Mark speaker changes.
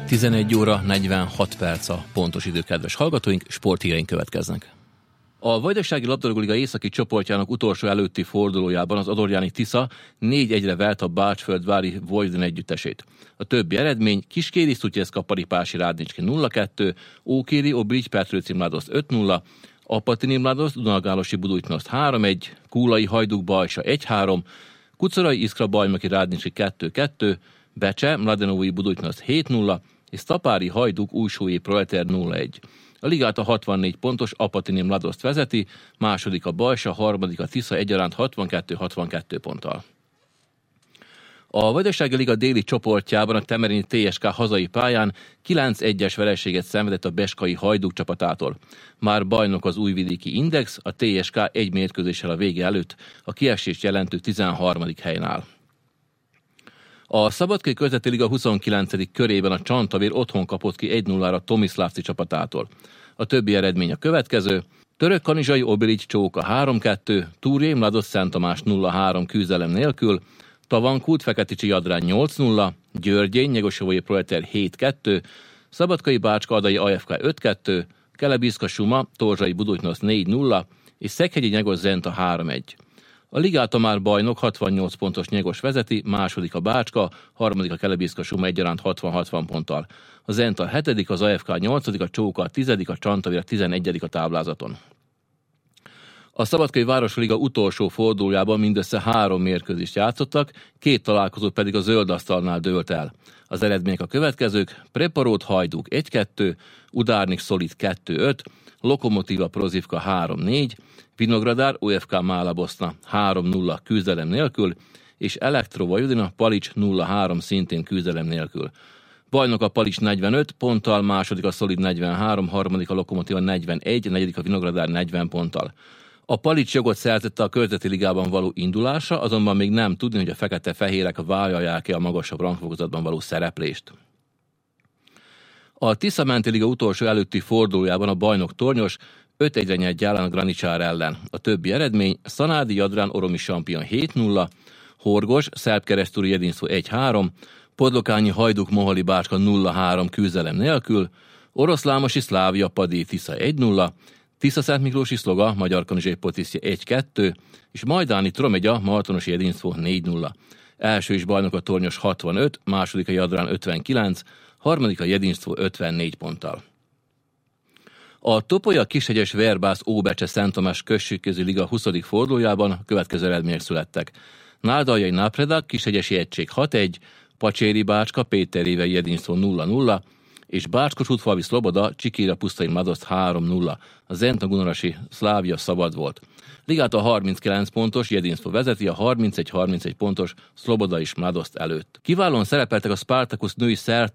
Speaker 1: 11 óra 46 perc a pontos idő, kedves hallgatóink, sporthíreink következnek. A Vajdasági Labdarúgó-liga északi csoportjának utolsó előtti fordulójában az Adorjáni Tisza 4-1-re vert a Bácsföldvári Vojvodina együttesét. A többi eredmény: Kiskéri Szutyeszka Paripási Rádnicski 0-2, Ókéri Obrigy Petrőci Mladoszt 5-0, Apatini Mladoszt Dunagálosi Budućnost 3-1, Kúlai Hajduk Bajsa 1-3, Kucorai Iskra Bajnoki Rádnicski 2-2, Becse Mladenovói Budućnost 7-0 és Szapári Hajduk Újsói Proleter 0-1. A ligát a 64 pontos Apatini Mladoszt vezeti, második a Bajsa, harmadik a Tisza egyaránt 62-62 ponttal. A Vajdasági Liga déli csoportjában a temerini TSK hazai pályán 9-1-es vereséget szenvedett a beskai Hajduk csapatától. Már bajnok az újvidéki Index, a TSK egy mérkőzéssel a vége előtt a kiesést jelentő 13. helyen áll. A Szabadkai Közéleti Liga 29. körében a Csantavér otthon kapott ki 1-0-ra Tomiszlávci csapatától. A többi eredmény a következő: Török Kanizsai Obilics Csóka 3-2, Túré Mladosz Szent Tamás 0-3 küzdelem nélkül, Tavankút Feketicsi Jadrány 8-0, Györgyény Nyegosovói Proleter 7-2, Szabadkai Bácska Adai AFK 5-2, Kelebízka Suma Torzsai Budućnost 4-0 és Szekhegyi Nyegos Zenta 3-1. A ligát a már bajnok 68 pontos Nyegos vezeti, második a Bácska, harmadik a Kelebízka Suma egyaránt 60-60 ponttal. A Zenta 7., az AFK 8., a Csóka 10., a Csantavér 11. a táblázaton. A Szabadkai Városliga utolsó fordulójában mindössze 3 mérkőzést játszottak, 2 találkozó pedig a zöld asztalnál dőlt el. Az eredmények a következők: Preparót Hajduk 1-2, Udárnik Szolid 2-5, Lokomotíva Prozivka 3-4, Vinogradár OFK Mála Boszna 3-0 küzdelem nélkül, és Elektro Vojvodina Palics 0-3 szintén küzdelem nélkül. Bajnok a Palics 45 ponttal, második a Szolid 43, harmadik a Lokomotíva 41, negyedik a Vinogradár 40 ponttal. A Palics jogot szerzette a Körzeti Ligában való indulásra, azonban még nem tudni, hogy a fekete-fehérek vállalják-e a magasabb rangfokozatban való szereplést. A Tisza-menti liga utolsó előtti fordulójában a bajnok Tornyos 5-1-re nyert Gyálán a Granicsár ellen. A többi eredmény: Szanádi Jadrán Oromi Champion 7-0, Horgos Szerb-Keresztúri Jedinszó 1-3, Podlokányi Hajduk Moholi Bácska 0-3 küzdelem nélkül, Oroszlámosi Szlávia Padi Tisza 1-0, Tisza-Szentmiklósi Szloga Magyar Kanizsai Potisztja 1-2, és Majdáni Tromegya Martonosi Jedinszó 4-0. Első is bajnok a Tornyos 65, második a Jadrán 59, harmadik a Jedinszó 54 ponttal. A Topolya Kishegyes Verbász Óbecse Szent Tamás községközi liga 20. fordulójában a következő eredmények születtek. Nádaljai Napredak Kishegyesi Egység 6-1, Pacséri Bácska Péterrévei Jedinszó 0-0, és Bácskos-Útfalvi Szloboda Csikíra Pusztai Mladoszt 3-0. A Zenta Gunorosi Szlávia szabad volt. Ligát a 39 pontos Jedinszó vezeti, a 31-31 pontos Szloboda és Mladoszt előtt. Kiválóan szerepeltek a Spartacus női